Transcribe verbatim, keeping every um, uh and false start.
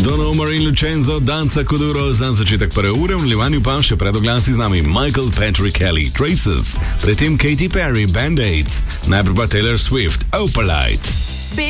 Dono Marin Lucenzo, Danca Kuduro za začetek prve ure, v nadaljevanju pa še pred oglasi z nami Michael Patrick Kelly, Traces, predtem Katy Perry, Band-Aids, najprej pa Taylor Swift, Opalite.